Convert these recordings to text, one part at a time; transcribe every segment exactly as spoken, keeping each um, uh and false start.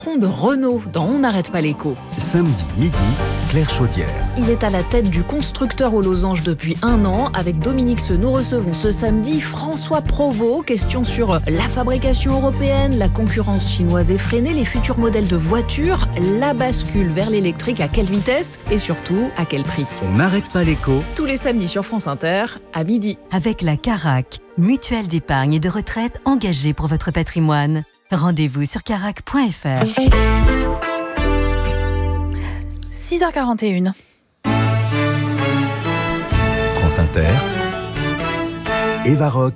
de Renault dans On n'arrête pas l'écho. Samedi midi, Claire Chaudière. Il est à la tête du constructeur aux losanges depuis un an. Avec Dominique Seux, nous recevons ce samedi François Provost. Question sur la fabrication européenne, la concurrence chinoise effrénée, les futurs modèles de voitures, la bascule vers l'électrique, à quelle vitesse et surtout à quel prix. On n'arrête pas l'écho. Tous les samedis sur France Inter, à midi. Avec la Carac, mutuelle d'épargne et de retraite engagée pour votre patrimoine. Rendez-vous sur carac point f r. six heures quarante et une. France Inter. Eva Rock.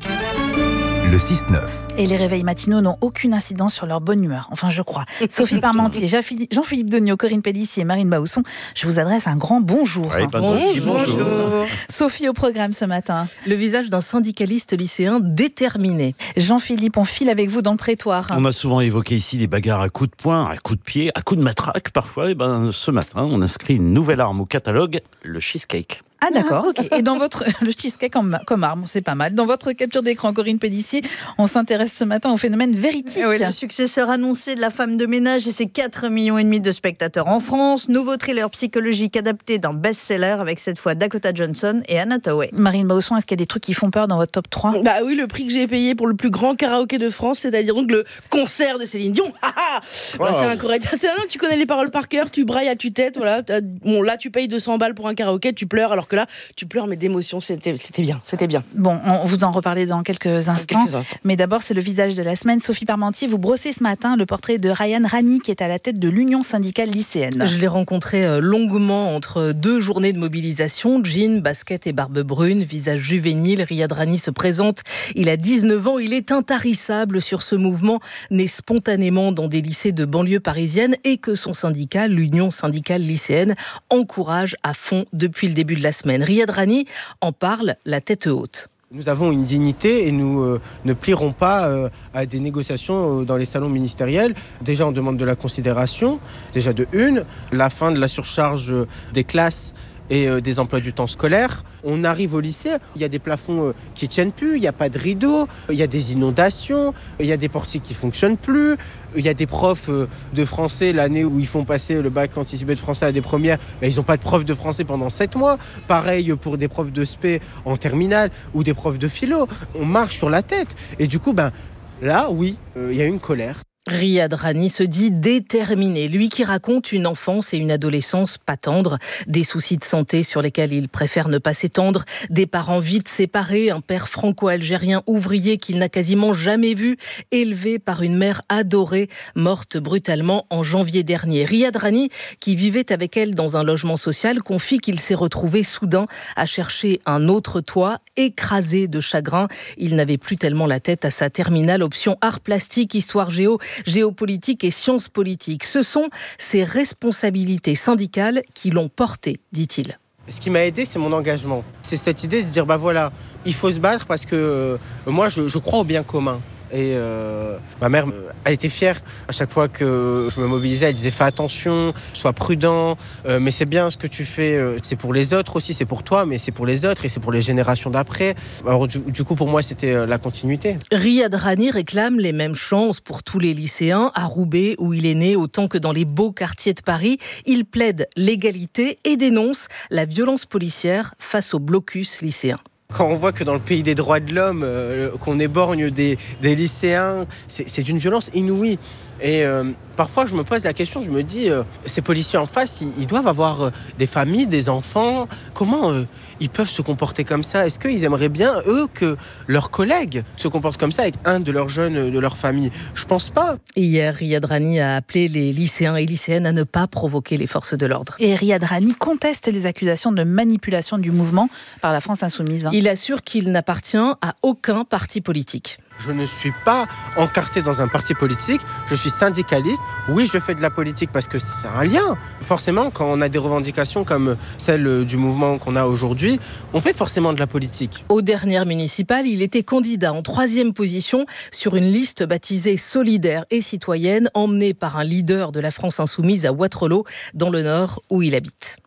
Le six neuf. Et les réveils matinaux n'ont aucune incidence sur leur bonne humeur. Enfin, je crois. Sophie Parmentier, Jean-Philippe Degnaud, Corinne Pélissier et Marine Bausson, je vous adresse un grand bonjour. Oui, bonjour. bonjour. Sophie, au programme ce matin. Le visage d'un syndicaliste lycéen déterminé. Jean-Philippe, on file avec vous dans le prétoire. On a souvent évoqué ici les bagarres à coups de poing, à coups de pied, à coups de matraque parfois. Et ben, ce matin, on inscrit une nouvelle arme au catalogue, le cheesecake. Ah d'accord, ok. Et dans votre le cheesecake comme, comme arme, c'est pas mal. Dans votre capture d'écran, Corinne Pélissier, on s'intéresse ce matin au phénomène Verity. Oui, le successeur annoncé de La femme de ménage et ses quatre millions et demi de spectateurs en France. Nouveau thriller psychologique adapté d'un best-seller avec cette fois Dakota Johnson et Anna Thaoué. Marine Bausson, est-ce qu'il y a des trucs qui font peur dans votre top trois ? Bah oui, le prix que j'ai payé pour le plus grand karaoké de France, c'est-à-dire donc le concert de Céline Dion. Ah ah wow. Bah, c'est un coréen. C'est un nom, tu connais les paroles par cœur, tu brailles à tue-tête, voilà. Bon, là tu payes deux cents balles pour un karaoké, tu pleures, alors que là tu pleures mais d'émotion, c'était, c'était bien, c'était bien. Bon, on vous en reparler dans quelques instants, quelques instants. Mais d'abord c'est le visage de la semaine. Sophie Parmentier, vous brossez ce matin le portrait de Ryan Rani qui est à la tête de l'Union syndicale lycéenne. Je l'ai rencontré longuement entre deux journées de mobilisation, jean, basket et barbe brune, visage juvénile. Riyad Rani se présente, il a dix-neuf ans, il est intarissable sur ce mouvement né spontanément dans des lycées de banlieue parisienne et que son syndicat, l'Union syndicale lycéenne, encourage à fond depuis le début de la semaine. Riyad Rani en parle la tête haute. Nous avons une dignité et nous euh, ne plierons pas euh, à des négociations euh, dans les salons ministériels. Déjà, on demande de la considération, déjà de une, la fin de la surcharge euh, des classes et euh, des emplois du temps scolaire. On arrive au lycée, il y a des plafonds euh, qui ne tiennent plus, il n'y a pas de rideaux, il y a des inondations, il y a des portiques qui ne fonctionnent plus, il y a des profs euh, de français, l'année où ils font passer le bac anticipé de français à des premières, ben, ils n'ont pas de prof de français pendant sept mois. Pareil pour des profs de spé en terminale ou des profs de philo. On marche sur la tête. Et du coup, ben, là, oui, euh, il y a une colère. Riyad Rani se dit déterminé, lui qui raconte une enfance et une adolescence pas tendres, des soucis de santé sur lesquels il préfère ne pas s'étendre, des parents vite séparés, un père franco-algérien ouvrier qu'il n'a quasiment jamais vu, élevé par une mère adorée, morte brutalement en janvier dernier. Riyad Rani, qui vivait avec elle dans un logement social, confie qu'il s'est retrouvé soudain à chercher un autre toit, écrasé de chagrin. Il n'avait plus tellement la tête à sa terminale option art plastique, histoire géo, géopolitique et sciences politiques. Ce sont ses responsabilités syndicales qui l'ont porté, dit-il. Ce qui m'a aidé, c'est mon engagement. C'est cette idée de se dire, bah voilà, il faut se battre parce que euh, moi, je, je crois au bien commun. Et euh, ma mère, elle était fière. À chaque fois que je me mobilisais, elle disait fais attention, sois prudent, euh, mais c'est bien ce que tu fais, euh, c'est pour les autres aussi, c'est pour toi, mais c'est pour les autres et c'est pour les générations d'après. Alors du, du coup, pour moi, c'était euh, la continuité. Riyad Rani réclame les mêmes chances pour tous les lycéens, à Roubaix où il est né, autant que dans les beaux quartiers de Paris. Il plaide l'égalité et dénonce la violence policière face au blocus lycéen. Quand on voit que dans le pays des droits de l'homme, euh, qu'on éborgne des, des lycéens, c'est, c'est d'une violence inouïe. Et euh, parfois, je me pose la question, je me dis, euh, ces policiers en face, ils, ils doivent avoir euh, des familles, des enfants. Comment euh, ils peuvent se comporter comme ça ? Est-ce qu'ils aimeraient bien, eux, que leurs collègues se comportent comme ça avec un de leurs jeunes de leur famille ? Je pense pas. Hier, Riyad Rani a appelé les lycéens et lycéennes à ne pas provoquer les forces de l'ordre. Et Riyad Rani conteste les accusations de manipulation du mouvement par la France insoumise. Il assure qu'il n'appartient à aucun parti politique. Je ne suis pas encarté dans un parti politique, je suis syndicaliste. Oui, je fais de la politique parce que c'est un lien. Forcément, quand on a des revendications comme celle du mouvement qu'on a aujourd'hui, on fait forcément de la politique. Aux dernières municipales, il était candidat en troisième position sur une liste baptisée Solidaire et Citoyenne, emmenée par un leader de la France insoumise à Wattrelos, dans le Nord, où il habite.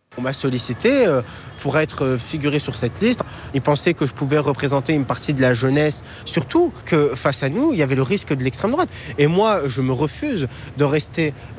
On m'a sollicité pour être figuré sur cette liste. Ils pensaient que je pouvais représenter une partie de la jeunesse, surtout que face à nous, il y avait le risque de l'extrême droite. Et moi, je me refuse de rester